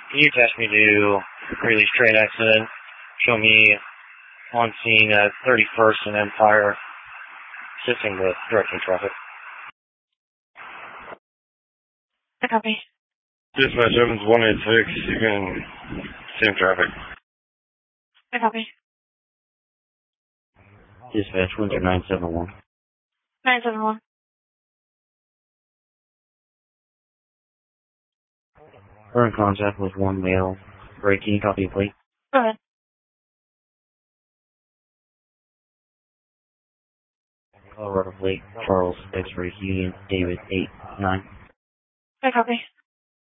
Can you attach me to Greeley's train accident? Show me on scene at 31st and Empire, assisting with directing traffic. I copy. Dispatch Evans 186, you can same traffic. I copy. Dispatch Windsor 971. 971. We're in contact with one male. Ray, can you copy a plate? Go ahead. Colorado plate, Charles, X-ray, Union, David, 8-9. I copy.